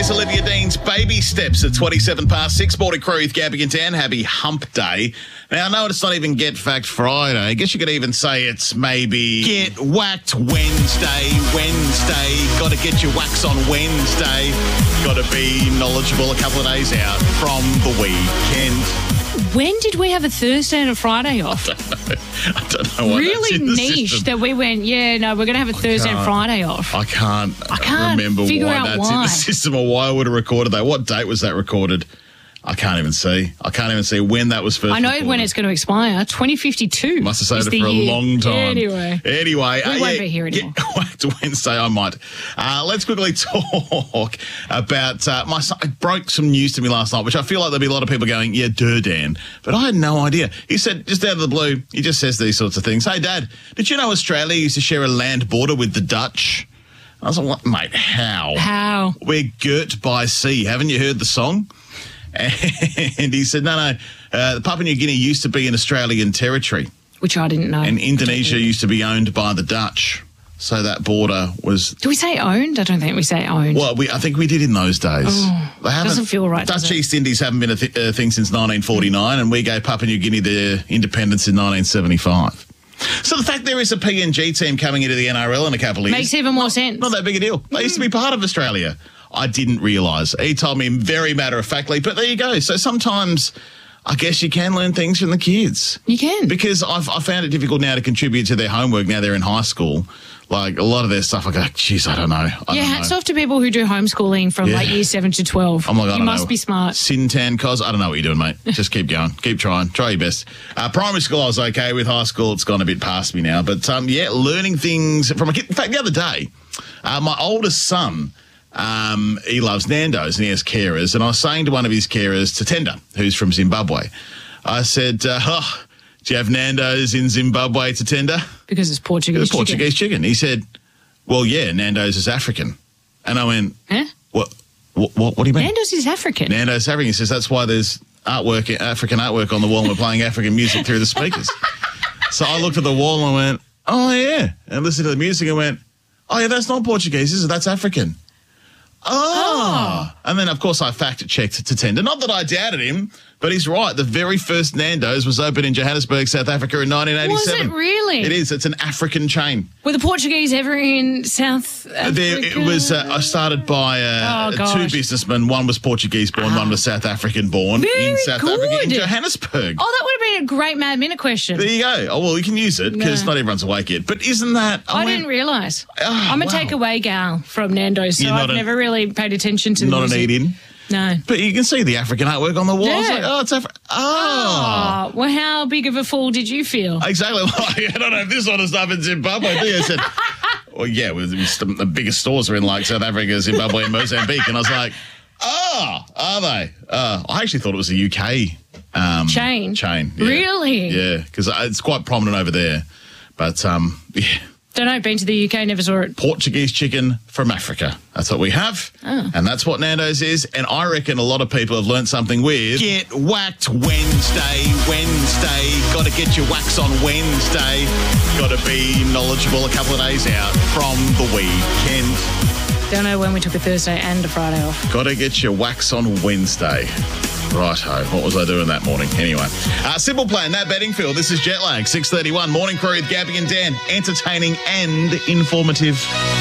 It's Olivia Dean's Baby Steps at 27 past 6. Morning crew with Gabby and Dan. Happy hump day. Now, I know it's not even Get Fact Friday. I guess you could even say it's maybe Get Whacked Wednesday. Got to get your wax on Wednesday. Got to be knowledgeable a couple of days out from the weekend. When did we have a Thursday and a Friday off? I don't know why really that's in the niche system. that we went, we're going to have a Thursday and Friday off. I can't remember figure why out that's why. in the system or why I would have recorded that. What date was that recorded? I can't even see. I can't even see when that was first I know recorded. when it's going to expire. 2052. Must have saved is it the for a year. long time. Anyway. We won't be here anymore. Whacked Wednesday, I might. Let's quickly talk about my son. It broke some news to me last night, which I feel like there'll be a lot of people going, yeah, Dan. But I had no idea. He said, just out of the blue, he just says these sorts of things. Hey, Dad, did you know Australia used to share a land border with the Dutch? I was like, what, mate, how? How? We're girt by sea. Haven't you heard the song? And he said, no, Papua New Guinea used to be an Australian territory. Which I didn't know. And Indonesia used to be owned by the Dutch. So that border was... Do we say owned? I don't think we say owned. Well, I think we did in those days. Doesn't feel right, Dutch does it? East Indies haven't been a thing since 1949, and we gave Papua New Guinea their independence in 1975. So the fact there is a PNG team coming into the NRL in a couple of years... Makes even more sense. Not that big a deal. They used to be part of Australia. I didn't realise. He told me very matter-of-factly, but there you go. So sometimes I guess you can learn things from the kids. You can. Because I found it difficult now to contribute to their homework now they're in high school. Like, a lot of their stuff, I go, geez, I don't know. Hats off to people who do homeschooling from like year 7 to 12. I'm like, I don't you must know. be smart. Sintan, Cos, I don't know what you're doing, mate. Just keep going. Keep trying. Try your best. Primary school, I was okay with. High school, it's gone a bit past me now. But, learning things from a kid. In fact, the other day, my oldest son... he loves Nando's and he has carers. And I was saying to one of his carers, Tatenda, who's from Zimbabwe, I said, do you have Nando's in Zimbabwe, Tatenda? Because it's Portuguese chicken. Portuguese chicken. He said, well, yeah, Nando's is African. And I went, Huh? What do you mean? Nando's is African. Nando's African. He says, that's why there's African artwork on the wall and we're playing African music through the speakers. So I looked at the wall and I went, oh, yeah. And listened to the music and went, oh, yeah, that's not Portuguese, is it? That's African. Oh. And then, of course, I fact-checked Tatenda. Not that I doubted him, but he's right. The very first Nando's was opened in Johannesburg, South Africa in 1987. Was it really? It is. It's an African chain. Were the Portuguese ever in South Africa? It was. I started by two businessmen. One was Portuguese born, one was South African born in South Africa in Johannesburg. Oh, that would have been a great Mad Minute question. There you go. Oh, well, you can use it because not everyone's awake yet. But isn't that... I didn't realise. I'm a takeaway gal from Nando's, so I've never really paid attention to the Not music. an eat-in? No. But you can see the African artwork on the wall. Yeah. I was like, oh, it's African. Oh. Well, how big of a fool did you feel? Exactly. I don't have this sort of stuff in Zimbabwe. I said, well, yeah, the biggest stores are in like South Africa, Zimbabwe, and Mozambique. And I was like, are they? I actually thought it was a UK chain. Yeah. Really? Yeah, because it's quite prominent over there. But, yeah. Don't know, been to the UK, never saw it. Portuguese chicken from Africa. That's what we have. And that's what Nando's is. And I reckon a lot of people have learnt something with Get Whacked Wednesday. Got to get your wax on Wednesday. Got to be knowledgeable a couple of days out from the weekend. Don't know when we took a Thursday and a Friday off. Got to get your wax on Wednesday. Righto, what was I doing that morning? Anyway, Simple Plan, Nat Bedingfield. This is Jetlag, 6:31. Morning crew with Gabby and Dan. Entertaining and informative.